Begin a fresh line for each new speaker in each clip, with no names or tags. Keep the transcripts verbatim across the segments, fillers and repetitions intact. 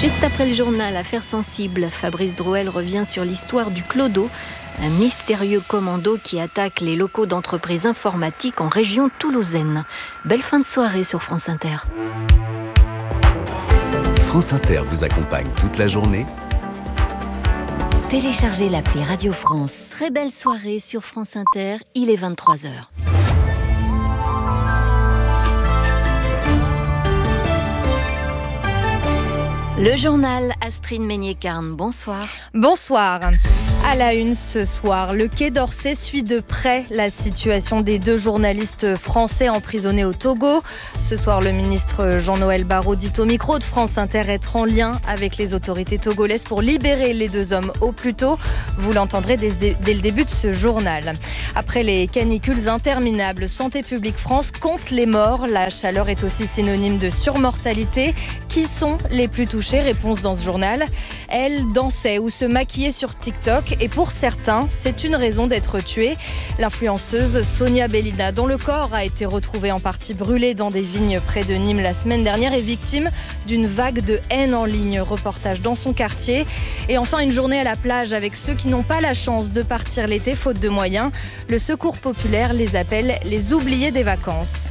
Juste après le journal, affaire sensible, Fabrice Drouel revient sur l'histoire du Clodo, un mystérieux commando qui attaque les locaux d'entreprises informatiques en région toulousaine. Belle fin de soirée sur France Inter.
France Inter vous accompagne toute la journée.
Téléchargez l'appli Radio France.
Très belle soirée sur France Inter, il est vingt-trois heures. Le journal, Astrid Meignet-Carne, bonsoir.
Bonsoir. À la une ce soir, le Quai d'Orsay suit de près la situation des deux journalistes français emprisonnés au Togo. Ce soir, le ministre Jean-Noël Barrot dit au micro de France Inter être en lien avec les autorités togolaises pour libérer les deux hommes au plus tôt. Vous l'entendrez dès, dès le début de ce journal. Après les canicules interminables, Santé publique France compte les morts. La chaleur est aussi synonyme de surmortalité. Qui sont les plus touchés ? Réponse dans ce journal. Elle dansait ou se maquillait sur TikTok et pour certains, c'est une raison d'être tuée. L'influenceuse Sonia Bellina, dont le corps a été retrouvé en partie brûlé dans des vignes près de Nîmes la semaine dernière, est victime d'une vague de haine en ligne. Reportage dans son quartier. Et enfin, une journée à la plage avec ceux qui n'ont pas la chance de partir l'été faute de moyens. Le Secours populaire les appelle les oubliés des vacances.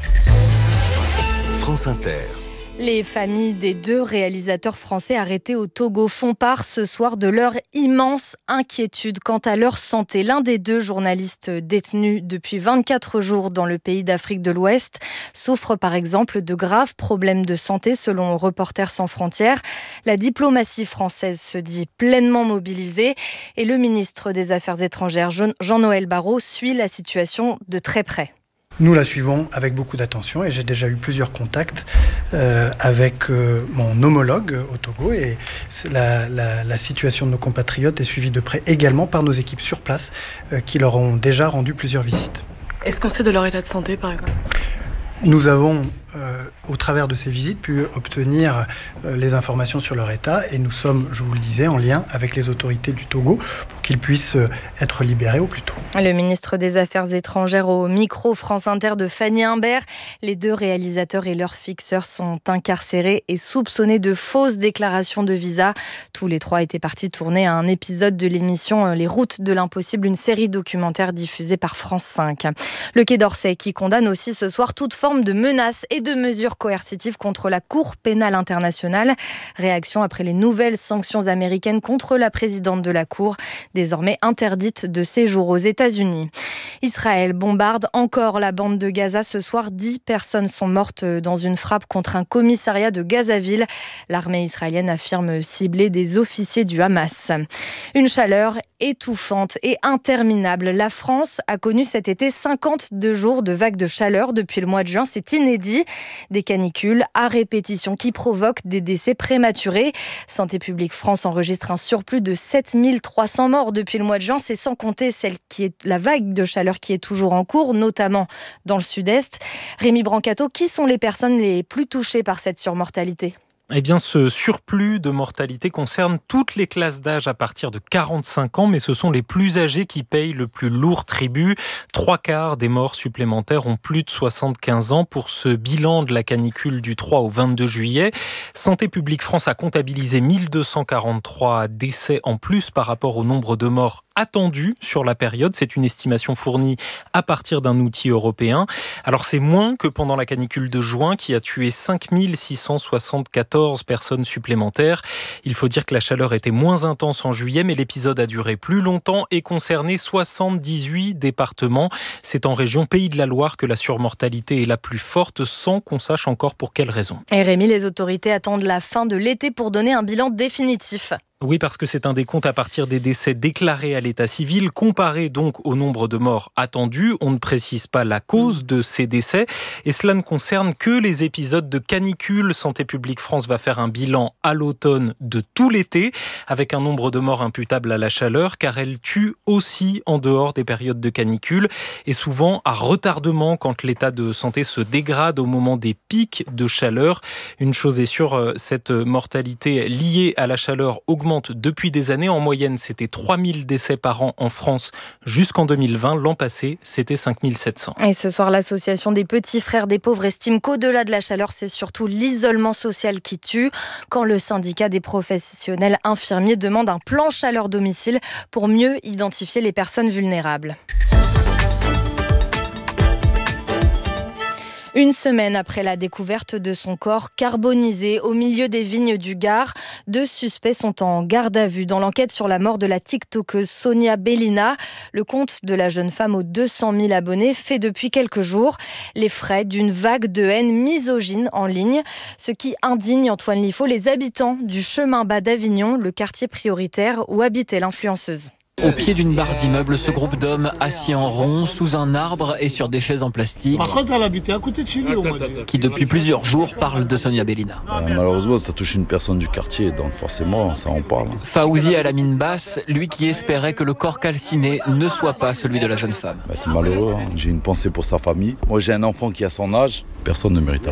France Inter.
Les familles des deux réalisateurs français arrêtés au Togo font part ce soir de leur immense inquiétude quant à leur santé. L'un des deux journalistes détenus depuis vingt-quatre jours dans le pays d'Afrique de l'Ouest souffre par exemple de graves problèmes de santé selon Reporters sans frontières. La diplomatie française se dit pleinement mobilisée et le ministre des Affaires étrangères Jean-Noël Barrot suit la situation de très près.
Nous la suivons avec beaucoup d'attention et j'ai déjà eu plusieurs contacts euh, avec euh, mon homologue au Togo et la, la, la situation de nos compatriotes est suivie de près également par nos équipes sur place euh, qui leur ont déjà rendu plusieurs visites.
Est-ce qu'on sait de leur état de santé par exemple ?
Nous avons, euh, au travers de ces visites, pu obtenir euh, les informations sur leur état et nous sommes, je vous le disais, en lien avec les autorités du Togo pour qu'ils puissent euh, être libérés au plus tôt.
Le ministre des Affaires étrangères au micro France Inter de Fanny Imbert. Les deux réalisateurs et leurs fixeurs sont incarcérés et soupçonnés de fausses déclarations de visa. Tous les trois étaient partis tourner un épisode de l'émission Les Routes de l'Impossible, une série documentaire diffusée par France cinq. Le Quai d'Orsay qui condamne aussi ce soir toute forme de menaces et de mesures coercitives contre la Cour pénale internationale. Réaction après les nouvelles sanctions américaines contre la présidente de la Cour, désormais interdite de séjour aux États-Unis. Israël bombarde encore la bande de Gaza. Ce soir, dix personnes sont mortes dans une frappe contre un commissariat de Gazaville. L'armée israélienne affirme cibler des officiers du Hamas. Une chaleur étouffante et interminable. La France a connu cet été cinquante-deux jours de vagues de chaleur depuis le mois de juin. C'est inédit. Des canicules à répétition qui provoquent des décès prématurés. Santé publique France enregistre un surplus de sept mille trois cents morts depuis le mois de juin. C'est sans compter celle qui est la vague de chaleur qui est toujours en cours, notamment dans le sud-est. Rémi Brancato, qui sont les personnes les plus touchées par cette surmortalité ?
Eh bien, ce surplus de mortalité concerne toutes les classes d'âge à partir de quarante-cinq ans, mais ce sont les plus âgés qui payent le plus lourd tribut. Trois quarts des morts supplémentaires ont plus de soixante-quinze ans pour ce bilan de la canicule du trois au vingt-deux juillet. Santé publique France a comptabilisé mille deux cent quarante-trois décès en plus par rapport au nombre de morts attendus sur la période. C'est une estimation fournie à partir d'un outil européen. Alors, c'est moins que pendant la canicule de juin qui a tué cinq mille six cent soixante-quatorze personnes supplémentaires. Il faut dire que la chaleur était moins intense en juillet, mais l'épisode a duré plus longtemps et concerné soixante-dix-huit départements. C'est en région Pays de la Loire que la surmortalité est la plus forte, sans qu'on sache encore pour quelle raison.
Et Rémi, les autorités attendent la fin de l'été pour donner un bilan définitif.
Oui, parce que c'est un décompte à partir des décès déclarés à l'état civil, comparé donc au nombre de morts attendus. On ne précise pas la cause de ces décès et cela ne concerne que les épisodes de canicule. Santé publique France va faire un bilan à l'automne de tout l'été, avec un nombre de morts imputable à la chaleur, car elle tue aussi en dehors des périodes de canicule et souvent à retardement quand l'état de santé se dégrade au moment des pics de chaleur. Une chose est sûre, cette mortalité liée à la chaleur augmente augmente depuis des années. En moyenne, c'était trois mille décès par an en France jusqu'en deux mille vingt. L'an passé, c'était cinq mille sept cents.
Et ce soir, l'association des petits frères des pauvres estime qu'au-delà de la chaleur, c'est surtout l'isolement social qui tue. Quand le syndicat des professionnels infirmiers demande un plan chaleur domicile pour mieux identifier les personnes vulnérables. Une semaine après la découverte de son corps carbonisé au milieu des vignes du Gard, deux suspects sont en garde à vue dans l'enquête sur la mort de la TikTokeuse Sonia Belina. Le compte de la jeune femme aux deux cent mille abonnés fait depuis quelques jours les frais d'une vague de haine misogyne en ligne, ce qui indigne Antoine Liffaut, les habitants du chemin bas d'Avignon, le quartier prioritaire où habitait l'influenceuse.
Au pied d'une barre d'immeuble, ce groupe d'hommes assis en rond sous un arbre et sur des chaises en plastique
Par contre, elle habitait à côté de chez lui au moins.
qui depuis plusieurs jours parlent de Sonia Belina.
Euh, malheureusement, ça touche une personne du quartier, donc forcément, ça en parle.
Faouzi à la mine basse, lui qui espérait que le corps calciné ne soit pas celui de la jeune femme.
Bah, c'est malheureux, hein. J'ai une pensée pour sa famille. Moi, j'ai un enfant qui a son âge. Personne ne mérite à